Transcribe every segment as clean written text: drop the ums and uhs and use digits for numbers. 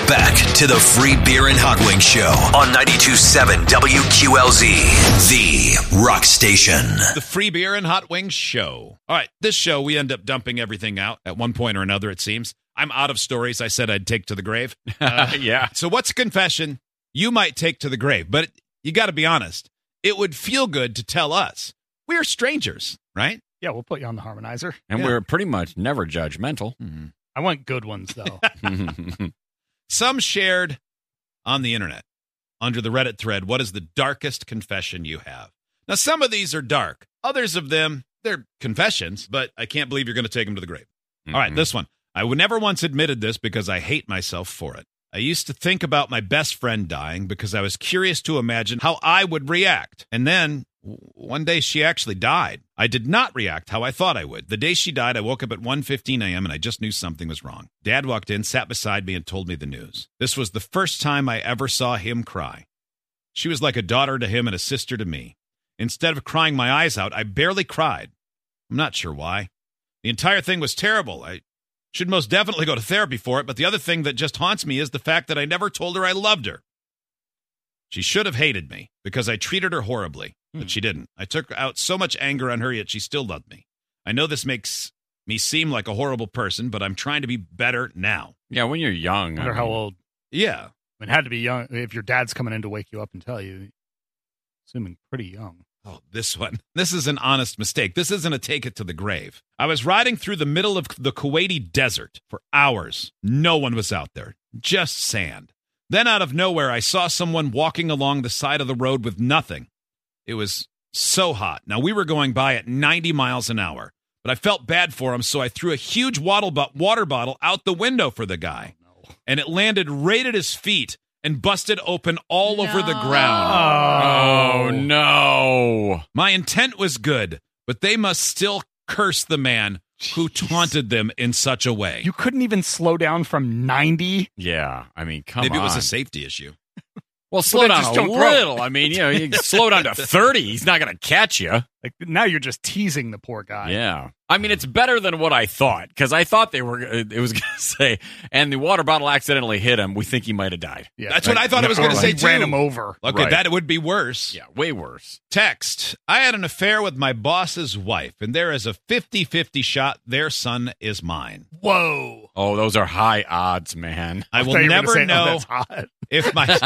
Back to the Free Beer and Hot Wings Show on 92.7 WQLZ, the rock station. The Free Beer and Hot Wings Show. All right, this show, we end up dumping everything out at one point or another, it seems. I'm out of stories I said I'd take to the grave. Yeah. So what's a confession you might take to the grave? But you got to be honest. It would feel good to tell us. We're strangers, right? Yeah, we'll put you on the harmonizer. And Yeah. we're pretty much never judgmental. Mm-hmm. I want good ones, though. Some shared on the internet under the Reddit thread, what is the darkest confession you have? Now, some of these are dark. Others of them, they're confessions, but I can't believe you're going to take them to the grave. All right, this one. I would never once admitted this because I hate myself for it. I used to think about my best friend dying because I was curious to imagine how I would react. And then one day she actually died. I did not react how I thought I would. The day she died, I woke up at 1:15 a.m. and I just knew something was wrong. Dad walked in, sat beside me, and told me the news. This was the first time I ever saw him cry. She was like a daughter to him and a sister to me. Instead of crying my eyes out, I barely cried. I'm not sure why. The entire thing was terrible. I should most definitely go to therapy for it, but the other thing that just haunts me is the fact that I never told her I loved her. She should have hated me because I treated her horribly, but she didn't. I took out so much anger on her, yet she still loved me. I know this makes me seem like a horrible person, but I'm trying to be better now. Yeah, when you're young. I wonder how old. Yeah. It had to be young. If your dad's coming in to wake you up and tell you, assuming pretty young. Oh, this one. This is an honest mistake. This isn't a take it to the grave. I was riding through the middle of the Kuwaiti desert for hours. No one was out there, just sand. Then out of nowhere, I saw someone walking along the side of the road with nothing. It was so hot. Now, we were going by at 90 miles an hour, but I felt bad for him, so I threw a huge water bottle out the window for the guy. Oh, no. And it landed right at his feet and busted open all over the ground. Oh, no. My intent was good, but they must still curse the man who taunted them in such a way. You couldn't even slow down from 90? Yeah, I mean, come Maybe on. it was a safety issue. Well, slow then down just a don't throw it. little. I mean, you can slow down to 30. He's not going to catch you. Like, now you're just teasing the poor guy. Yeah. I mean, it's better than what I thought, because I thought it was going to say, and the water bottle accidentally hit him. We think he might have died. Yeah, That's what I thought it was going to or say, he too. ran him over. Okay, Right. that would be worse. Yeah, way worse. Text. I had an affair with my boss's wife, and there is a 50-50 shot their son is mine. Whoa. Oh, those are high odds, man. I will thought you were gonna never say, know that's hot. if my...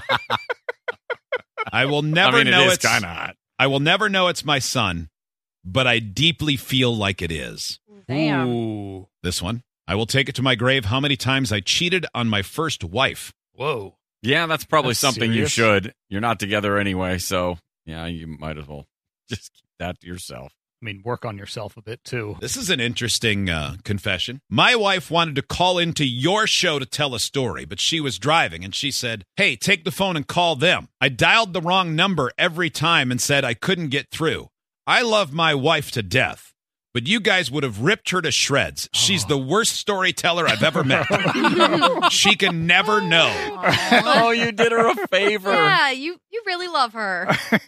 I will never I mean, know it is it's kind of hot. I will never know it's my son, but I deeply feel like it is. Damn. Ooh. This one. I will take it to my grave how many times I cheated on my first wife. Whoa. Yeah, that's probably That's something you serious. should. You're not together anyway, so yeah, you might as well just keep that to yourself. I mean, work on yourself a bit, too. This is an interesting confession. My wife wanted to call into your show to tell a story, but she was driving, and she said, hey, take the phone and call them. I dialed the wrong number every time and said I couldn't get through. I love my wife to death, but you guys would have ripped her to shreds. She's the worst storyteller I've ever met. She can never know. Oh, you did her a favor. Yeah, you really love her.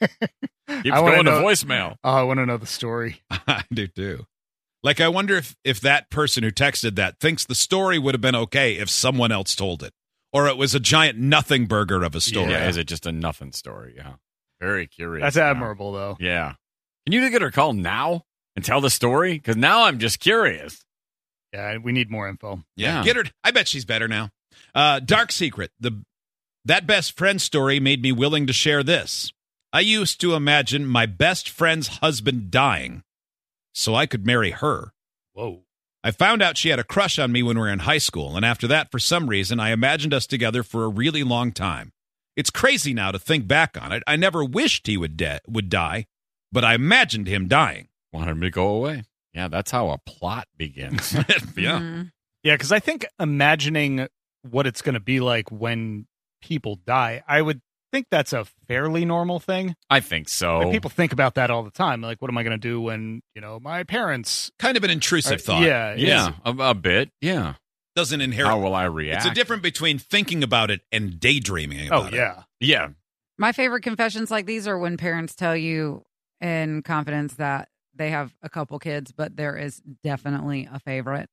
Keeps I wanna going to know- voicemail. Oh, I want to know the story. I do too. Like, I wonder if that person who texted that thinks the story would have been okay if someone else told it, or it was a giant nothing burger of a story. Yeah, is it just a nothing story? Yeah. Very curious. That's now. admirable, though. Yeah. Can you get her call now and tell the story? Because now I'm just curious. Yeah, we need more info. Yeah, Yeah. get her. I bet she's better now. Dark secret. That best friend story made me willing to share this. I used to imagine my best friend's husband dying so I could marry her. Whoa. I found out she had a crush on me when we were in high school, and after that, for some reason, I imagined us together for a really long time. It's crazy now to think back on it. I never wished he would die, but I imagined him dying. Want him to go away. Yeah, that's how a plot begins. Yeah. Mhm. Yeah, because I think imagining what it's going to be like when people die, I would think that's a fairly normal thing. I think so. Like, people think about that all the time. Like, what am I going to do when, my parents... Kind of an intrusive thought. Yeah. Yeah, a bit. Yeah. Doesn't inherit. How will I react? It's a difference between thinking about it and daydreaming Oh, about it. yeah. Yeah. My favorite confessions like these are when parents tell you in confidence that they have a couple kids, but there is definitely a favorite.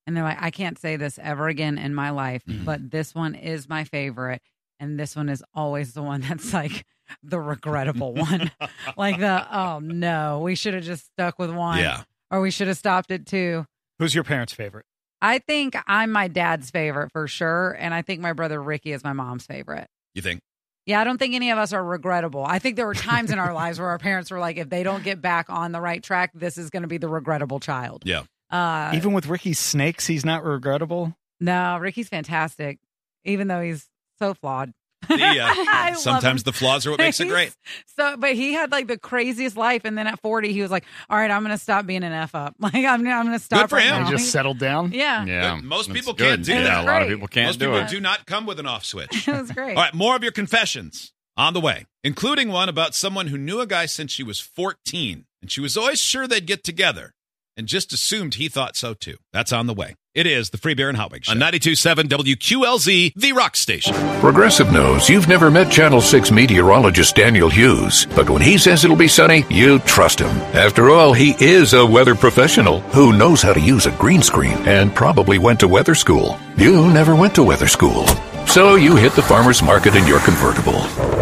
and they're like, I can't say this ever again in my life, but this one is my favorite. And this one is always the one that's like the regrettable one. Like oh no, we should have just stuck with one. Yeah. Or we should have stopped at 2. Who's your parents' favorite? I think I'm my dad's favorite for sure. And I think my brother Ricky is my mom's favorite. You think? Yeah, I don't think any of us are regrettable. I think there were times in our lives where our parents were like, if they don't get back on the right track, this is going to be the regrettable child. Yeah. Even with Ricky's snakes, he's not regrettable? No, Ricky's fantastic, even though he's so flawed. Sometimes the flaws are what makes it great. But he had like the craziest life, and then at 40, he was like, "All right, I'm going to stop being an F up. Like I'm going to stop." Good for right him. now. He just settled down. Yeah, Yeah. Most That's people good. can't do Yeah, that. a lot of people can't Most do people it. do not come with an off switch. it was great. All right, more of your confessions on the way, including one about someone who knew a guy since she was 14, and she was always sure they'd get together, and just assumed he thought so too. That's on the way. It is the Free Beer and Hot Wings Show on 92.7 WQLZ, the rock station. Progressive knows you've never met Channel 6 meteorologist Daniel Hughes, but when he says it'll be sunny, you trust him. After all, he is a weather professional who knows how to use a green screen and probably went to weather school. You never went to weather school, so you hit the farmer's market in your convertible.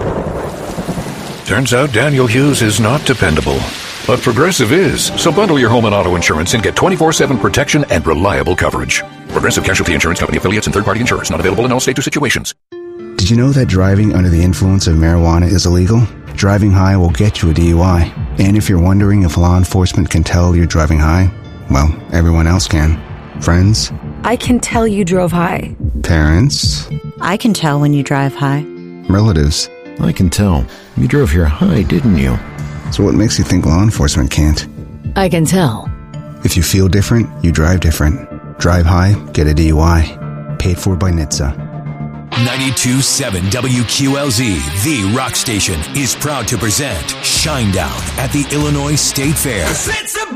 Turns out Daniel Hughes is not dependable. But Progressive is. So bundle your home and auto insurance and get 24/7 protection and reliable coverage. Progressive Casualty Insurance Company affiliates and third-party insurers. Not available in all states or situations. Did you know that driving under the influence of marijuana is illegal? Driving high will get you a DUI. And if you're wondering if law enforcement can tell you're driving high, well, everyone else can. Friends? I can tell you drove high. Parents? I can tell when you drive high. Relatives? I can tell. You drove here high, didn't you? So what makes you think law enforcement can't? I can tell. If you feel different, you drive different. Drive high, get a DUI. Paid for by NHTSA. 92.7 WQLZ, the rock station, is proud to present Shinedown at the Illinois State Fair.